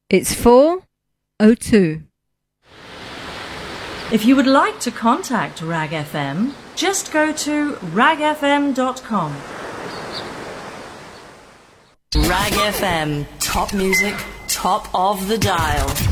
It's 4:02. If you would like to contact Rag FM, just go to ragfm.com. Rag FM, top music, top of the dial.